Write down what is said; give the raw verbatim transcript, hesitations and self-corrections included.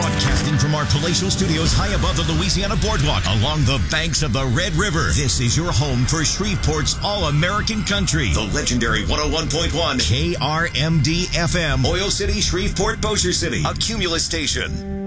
Broadcasting from our palatial studios high above the Louisiana Boardwalk along the banks of the Red River. This is your home for Shreveport's All-American Country. The legendary one oh one point one K R M D F M. Oil City, Shreveport, Bossier City. A Cumulus station.